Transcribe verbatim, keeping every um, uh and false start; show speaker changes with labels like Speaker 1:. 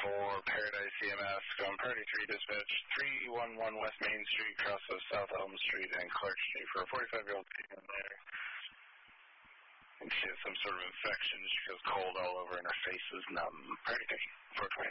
Speaker 1: for Paradise E M S, going Priority three Dispatch, three one one West Main Street, cross of South Elm Street and Clark Street for a forty-five-year-old female there. And she has some sort of infection. She feels cold all over and her face is numb. Priority three, four twenty.